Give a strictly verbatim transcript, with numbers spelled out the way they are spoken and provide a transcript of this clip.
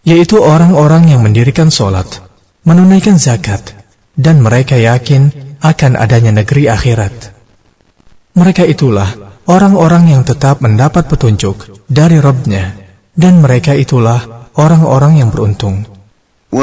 yaitu orang-orang yang mendirikan sholat, menunaikan zakat, dan mereka yakin akan adanya negeri akhirat. Mereka itulah orang-orang yang tetap mendapat petunjuk dari Rabb-Nya, dan mereka itulah orang-orang yang beruntung.